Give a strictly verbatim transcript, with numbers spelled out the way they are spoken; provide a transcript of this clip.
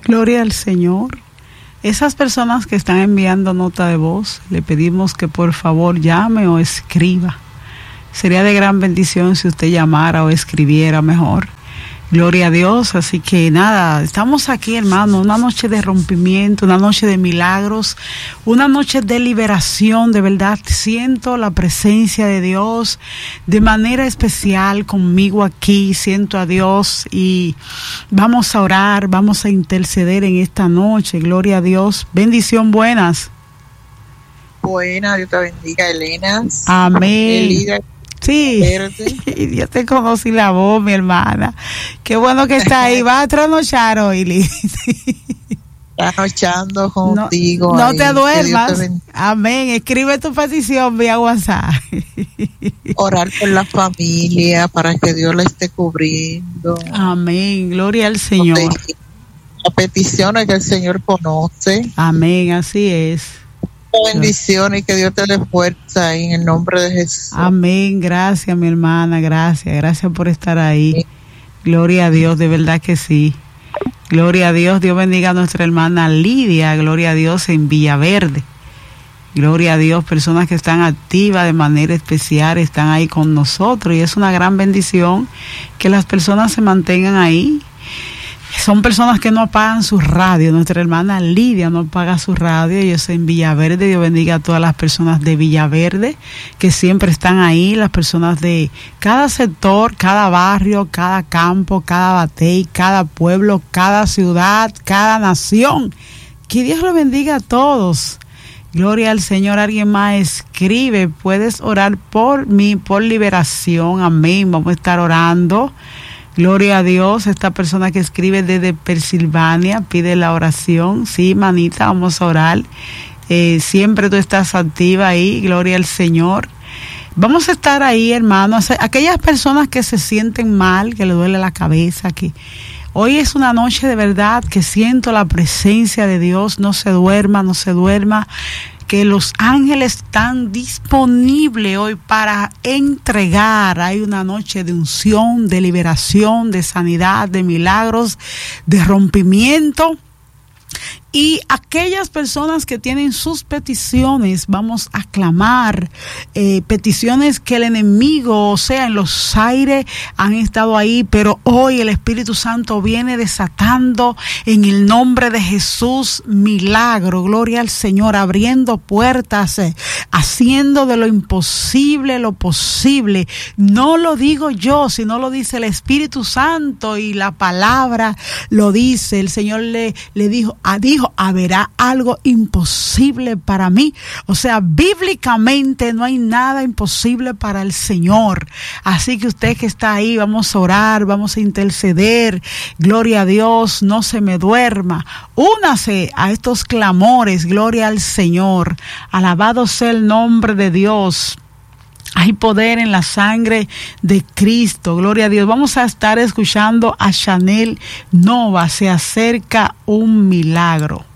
Gloria al Señor. Esas personas que están enviando nota de voz, le pedimos que por favor llame o escriba. Sería de gran bendición si usted llamara o escribiera mejor. Gloria a Dios. Así que nada, estamos aquí, hermano, una noche de rompimiento, una noche de milagros, una noche de liberación. De verdad siento la presencia de Dios de manera especial conmigo aquí. Siento a Dios y vamos a orar, vamos a interceder en esta noche. Gloria a Dios. Bendición, buenas. Buenas, Dios te bendiga, Elena. Amén. Elida. Sí, yo te conocí la voz, mi hermana. Qué bueno que está ahí. ¿Vas a trasnochar hoy, Liz? Trasnochando contigo. No, no ahí, te duermas. Te Amén. Escribe tu petición vía WhatsApp. Orar por la familia para que Dios la esté cubriendo. Amén. Gloria al Señor. Las peticiones que el Señor conoce. Amén. Así es. Bendiciones y que Dios te dé fuerza en el nombre de Jesús. Amén. Gracias, mi hermana. Gracias. Gracias por estar ahí. Sí. Gloria a Dios. De verdad que sí. Gloria a Dios. Dios bendiga a nuestra hermana Lidia. Gloria a Dios en Villaverde. Gloria a Dios. Personas que están activas de manera especial están ahí con nosotros y es una gran bendición que las personas se mantengan ahí. Son personas que no apagan su radio. Nuestra hermana Lidia no apaga su radio. Ellos en Villaverde. Dios bendiga a todas las personas de Villaverde que siempre están ahí. Las personas de cada sector, cada barrio, cada campo, cada batey, cada pueblo, cada ciudad, cada nación. Que Dios los bendiga a todos. Gloria al Señor. Alguien más escribe. Puedes orar por mí, por liberación. Amén. Vamos a estar orando. Gloria a Dios. Esta persona que escribe desde Pensilvania pide la oración. Sí, manita, vamos a orar. Eh, siempre tú estás activa ahí. Gloria al Señor. Vamos a estar ahí, hermanos. Aquellas personas que se sienten mal, que le duele la cabeza, que hoy es una noche de verdad que siento la presencia de Dios. No se duerma, no se duerma. Que los ángeles están disponibles hoy para entregar. Hay una noche de unción, de liberación, de sanidad, de milagros, de rompimiento. Y aquellas personas que tienen sus peticiones, vamos a clamar, eh, peticiones que el enemigo, o sea, en los aires han estado ahí, pero hoy el Espíritu Santo viene desatando en el nombre de Jesús milagro, gloria al Señor, abriendo puertas, eh, haciendo de lo imposible lo posible. No lo digo yo, sino lo dice el Espíritu Santo y la palabra lo dice. El Señor le, le dijo, a dijo, habrá algo imposible para mí. O sea, bíblicamente no hay nada imposible para el Señor. Así que usted que está ahí, vamos a orar, vamos a interceder. Gloria a Dios, no se me duerma. Únase a estos clamores, gloria al Señor. Alabado sea el nombre de Dios. Hay poder en la sangre de Cristo, gloria a Dios. Vamos a estar escuchando a Chanel Nova, se acerca un milagro.